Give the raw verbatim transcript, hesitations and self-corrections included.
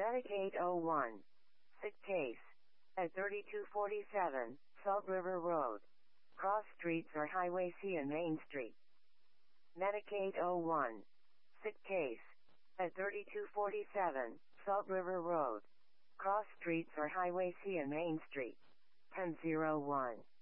Medicaid oh one. Sick case. At thirty-two forty-seven, Salt River Road. Cross streets are Highway C and Main Street. Medicaid oh one. Sick case. At thirty-two forty-seven, Salt River Road. Cross streets are Highway C and Main Street. ten oh one.